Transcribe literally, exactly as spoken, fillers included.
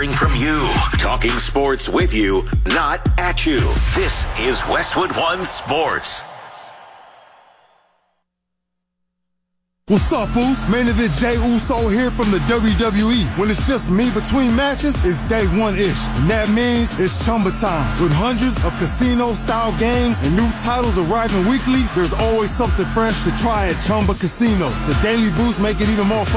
hearing from you. Talking sports with you, not at you. This is Westwood One Sports. What's up, Foos? Main event Jey Uso here from the W W E. When it's just me between matches, it's day one-ish. And that means it's Chumba time. With hundreds of casino-style games and new titles arriving weekly, there's always something fresh to try at Chumba Casino. The Daily Boost make it even more fun.